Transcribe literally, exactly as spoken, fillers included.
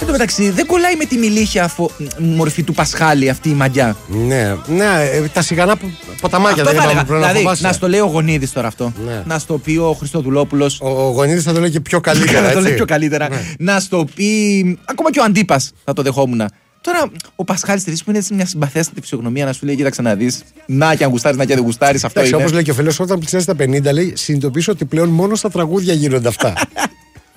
Εν τω μεταξύ, δεν κολλάει με τη μιλίχια φο... μορφή του Πασχάλη αυτή η μαγιά. Ναι, ναι, τα σιγανά ποταμάκια δεν είπαμε πριν. Δηλαδή, να στο λέει ο Γονίδης τώρα αυτό. Ναι. Να στο πει ο Χριστοδουλόπουλος. Ο, ο Γονίδης θα το λέει και πιο καλύτερα. Να έτσι. το λέει πιο καλύτερα. Ναι. Να στο πει. Ακόμα και ο Αντίπας θα το δεχόμουν. Τώρα, ο Πασχάλης στη που είναι έτσι μια συμπαθέστατη φυσιογνωμία να σου λέει: κοίταξε να δεις. Να και αν γουστάρεις, να και δεν γουστάρεις. Αυτό είναι. Όπως λέει και ο φίλος, όταν πλησιάζει τα πενήντα, λέει: συνειδητοποιήσω ότι πλέον μόνο στα τραγούδια γίνονται αυτά.